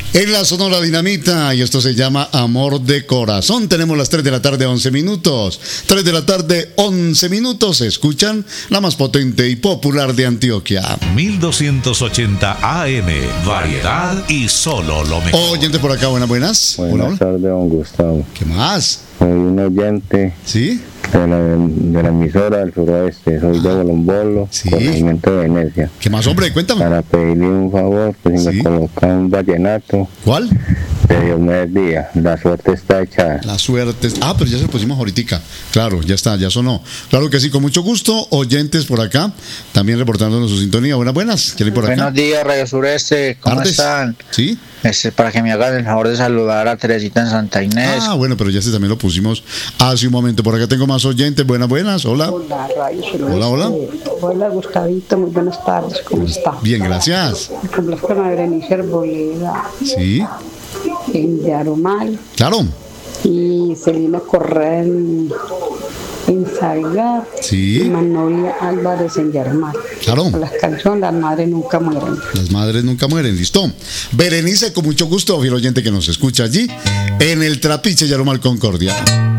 En la Sonora Dinamita, y esto se llama Amor de Corazón. Tenemos las 3 de la tarde, 11 minutos. 3 de la tarde, 11 minutos. Escuchan la más potente y popular de Antioquia. 1280 AM, variedad y solo lo mejor. Oyente por acá, buenas. Buenas tardes, don Gustavo. ¿Qué más? Soy un oyente. ¿Sí? De la emisora del suroeste, soy de Bolombolo, sí. Corregimiento de Venecia. ¿Qué más, hombre? Cuéntame. Para pedirle un favor, que si me coloca un vallenato. ¿Cuál? De Diomedes Díaz, La Suerte Está Echada. La suerte. Pero ya se lo pusimos ahorita. Claro, ya está, ya sonó. Claro que sí, con mucho gusto. Oyentes por acá, también reportándonos su sintonía. Buenas. ¿Quién hay por acá? Buenos días, Radio Sureste. ¿Cómo Tardes. están? Sí. Para que me hagan el favor de saludar a Teresita en Santa Inés. Bueno, pero ya también lo pusimos hace un momento. Por acá tengo más oyentes. Buenas. Hola. Hola, Radio Sureste. Hola. Hola, Gustavito. Muy buenas tardes. ¿Cómo está? Bien, gracias. Me complazco a Berenice Arboleda. Sí. En Yarumal. Claro. Y Celina Correa en Salgar. Sí. Y Magnolia Álvarez en Yarumal. Claro. Las canciones Las Madres Nunca Mueren. Las madres nunca mueren, listo. Berenice, con mucho gusto, fiel oyente que nos escucha allí en el Trapiche Yarumal Concordia.